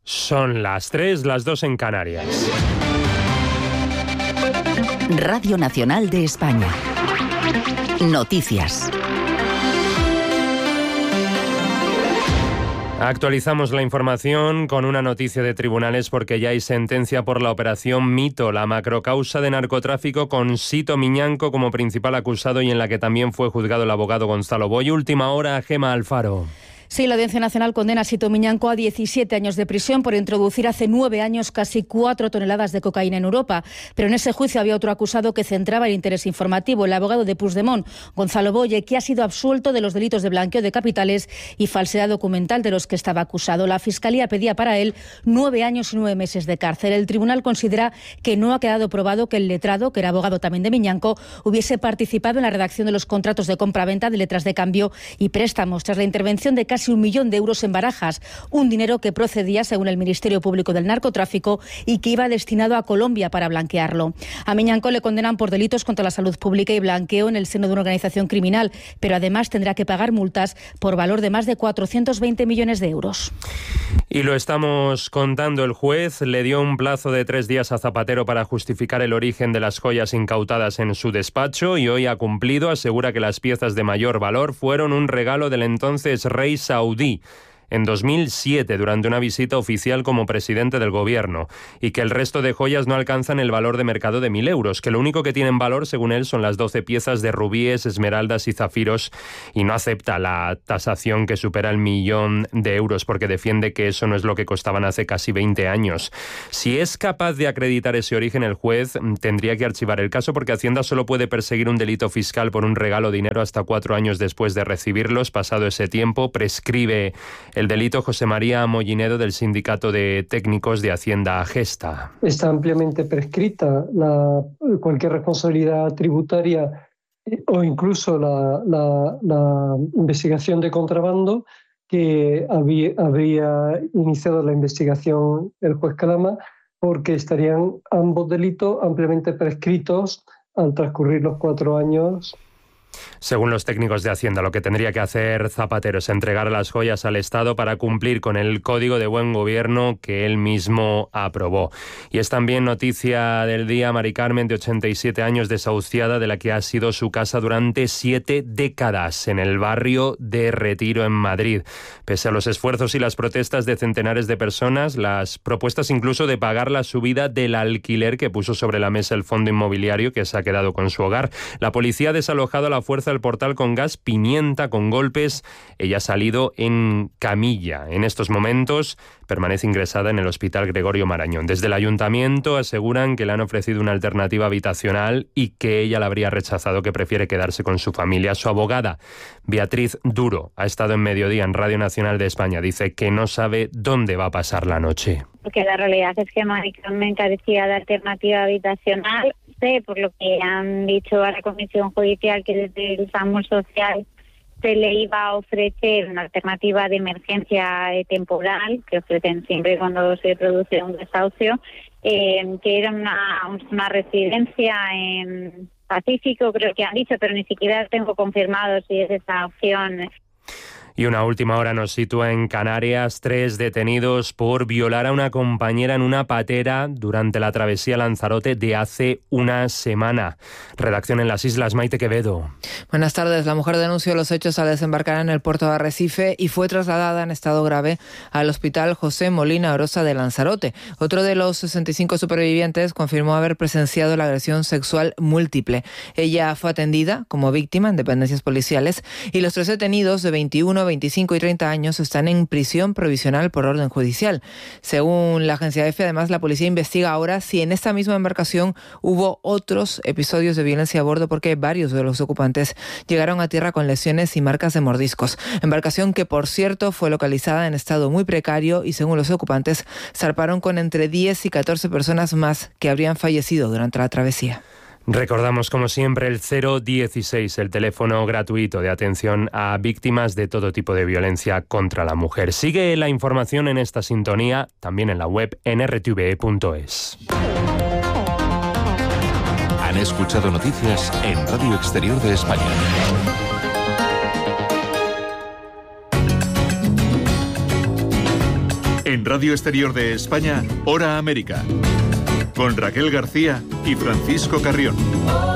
Son las 3, las 2 en Canarias. Radio Nacional de España. Noticias. Actualizamos la información con una noticia de tribunales porque ya hay sentencia por la operación Mito, la macrocausa de narcotráfico con Sito Miñanco como principal acusado y en la que también fue juzgado el abogado Gonzalo Boy. Última hora, Gema Alfaro. Sí, la Audiencia Nacional condena a Sito Miñanco a 17 años de prisión por introducir hace 9 años casi 4 toneladas de cocaína en Europa. Pero en ese juicio había otro acusado que centraba el interés informativo, el abogado de Puigdemont, Gonzalo Boye, que ha sido absuelto de los delitos de blanqueo de capitales y falsedad documental de los que estaba acusado. La Fiscalía pedía para él 9 años y 9 meses de cárcel. El tribunal considera que no ha quedado probado que el letrado, que era abogado también de Miñanco, hubiese participado en la redacción de los contratos de compra-venta de letras de cambio y préstamos tras la intervención de casi 1 millón de euros en barajas, un dinero que procedía, según el Ministerio Público del Narcotráfico, y que iba destinado a Colombia para blanquearlo. A Miñanco le condenan por delitos contra la salud pública y blanqueo en el seno de una organización criminal, pero además tendrá que pagar multas por valor de más de 420 millones de euros. Y lo estamos contando, el juez le dio un plazo de 3 días a Zapatero para justificar el origen de las joyas incautadas en su despacho y hoy ha cumplido, asegura que las piezas de mayor valor fueron un regalo del entonces rey saudí en 2007 durante una visita oficial como presidente del gobierno y que el resto de joyas no alcanzan el valor de mercado de 1.000 euros, que lo único que tienen valor, según él, son las 12 piezas de rubíes, esmeraldas y zafiros y no acepta la tasación que supera el 1.000.000 de euros porque defiende que eso no es lo que costaban hace casi 20 años. Si es capaz de acreditar ese origen, el juez tendría que archivar el caso porque Hacienda solo puede perseguir un delito fiscal por un regalo de dinero hasta 4 años después de recibirlos. Pasado ese tiempo, prescribe el delito. José María Mollinedo, del Sindicato de Técnicos de Hacienda Gesta. Está ampliamente prescrita cualquier responsabilidad tributaria o incluso la investigación de contrabando que había iniciado la investigación el juez Calama, porque estarían ambos delitos ampliamente prescritos al transcurrir los 4 años. Según los técnicos de Hacienda, lo que tendría que hacer Zapatero es entregar las joyas al Estado para cumplir con el Código de Buen Gobierno que él mismo aprobó. Y es también noticia del día Mari Carmen, de 87 años, desahuciada de la que ha sido su casa durante 7 décadas en el barrio de Retiro, en Madrid. Pese a los esfuerzos y las protestas de centenares de personas, las propuestas incluso de pagar la subida del alquiler que puso sobre la mesa el fondo inmobiliario que se ha quedado con su hogar. La policía ha desalojado a la fuerza el portal con gas pimienta, con golpes. Ella ha salido en camilla. En estos momentos permanece ingresada en el Hospital Gregorio Marañón. Desde el ayuntamiento aseguran que le han ofrecido una alternativa habitacional y que ella la habría rechazado, que prefiere quedarse con su familia. Su abogada, Beatriz Duro, ha estado en Mediodía en Radio Nacional de España. Dice que no sabe dónde va a pasar la noche. Porque la realidad es que Mari Carmen carecía de alternativa habitacional. Sé, por lo que han dicho a la Comisión Judicial, que desde el SAMUR Social se le iba a ofrecer una alternativa de emergencia temporal, que ofrecen siempre cuando se produce un desahucio, que era una residencia en Pacífico, creo que han dicho, pero ni siquiera tengo confirmado si es esa opción. Y una última hora nos sitúa en Canarias. 3 detenidos por violar a una compañera en una patera durante la travesía Lanzarote de hace una semana. Redacción en las Islas, Maite Quevedo. Buenas tardes. La mujer denunció los hechos al desembarcar en el puerto de Arrecife y fue trasladada en estado grave al Hospital José Molina Orosa de Lanzarote. Otro de los 65 supervivientes confirmó haber presenciado la agresión sexual múltiple. Ella fue atendida como víctima en dependencias policiales y los 3 detenidos de 21, 25 y 30 años están en prisión provisional por orden judicial. Según la agencia EFE, además, la policía investiga ahora si en esta misma embarcación hubo otros episodios de violencia a bordo, porque varios de los ocupantes llegaron a tierra con lesiones y marcas de mordiscos. Embarcación que, por cierto, fue localizada en estado muy precario y, según los ocupantes, zarparon con entre 10 y 14 personas más que habrían fallecido durante la travesía. Recordamos, como siempre, el 016, el teléfono gratuito de atención a víctimas de todo tipo de violencia contra la mujer. Sigue la información en esta sintonía, también en la web nrtve.es. Han escuchado noticias en Radio Exterior de España. En Radio Exterior de España, Hora América, con Raquel García y Francisco Carrión.